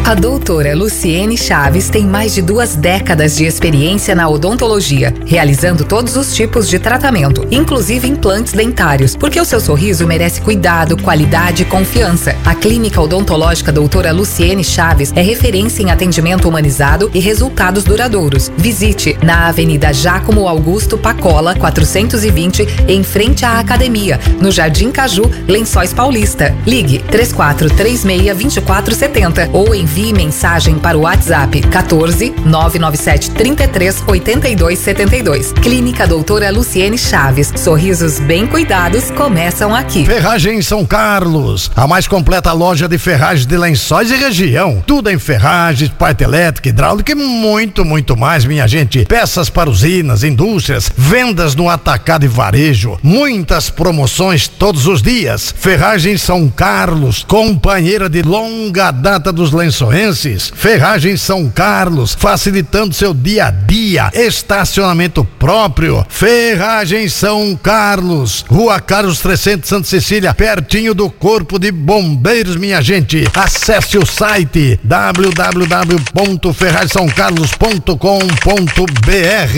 A doutora Luciene Chaves tem mais de 2 décadas de experiência na odontologia, realizando todos os tipos de tratamento, inclusive implantes dentários, porque o seu sorriso merece cuidado, qualidade e confiança. A Clínica Odontológica doutora Luciene Chaves é referência em atendimento humanizado e resultados duradouros. Visite na Avenida Jácomo Augusto Pacola, 420, em frente à Academia, no Jardim Caju, Lençóis Paulista. Ligue 3436-2470 ou envie mensagem para o WhatsApp 14 997 33 82 72. Clínica doutora Luciene Chaves. Sorrisos bem cuidados começam aqui. Ferragem São Carlos, a mais completa loja de ferragens de Lençóis e região. Tudo em ferragens, parte elétrica, hidráulica e muito, muito mais, minha gente. Peças para usinas, indústrias, vendas no atacado e varejo. Muitas promoções todos os dias. Ferragem São Carlos, companheira de longa data dos lençoenses. Ferragem São Carlos, facilitando seu dia a dia. Estacionamento próprio. Ferragem São Carlos, Rua Carlos 300, Santa Cecília, pertinho do Corpo de Bombeiros, minha gente. Acesse o site www.ferragemsaocarlos.com.br.